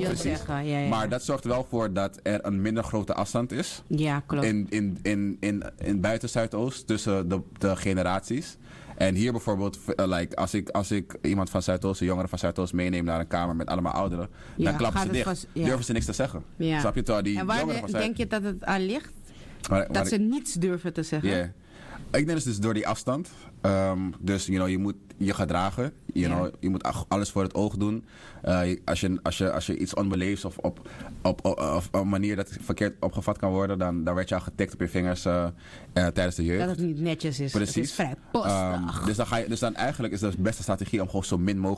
wil Precies. zeggen. Ja. Maar dat zorgt wel voor dat er een minder grote afstand is. Ja, klopt. In buiten Zuidoost tussen de generaties. En hier bijvoorbeeld, als ik iemand van Zuidoost, een jongere van Zuidoost meeneem naar een kamer met allemaal ouderen, Ja, dan klappen gaat ze het dicht. vast- ja. Durven ze niks te zeggen. Ja. Snap je? Terwijl die En waar jongeren van denk je dat het aan ligt? Waar- Dat ze niets durven te zeggen? Yeah. Ik denk dus door die afstand. Dus je moet je gedragen. Je moet alles voor het oog doen. Als je iets onbeleefds of op een manier dat verkeerd opgevat kan worden, dan werd je al getikt op je vingers tijdens de jeugd. Dat het niet netjes is. Precies. Het is vrij postig. Dus dan eigenlijk is dat de beste strategie om gewoon zo min mogelijk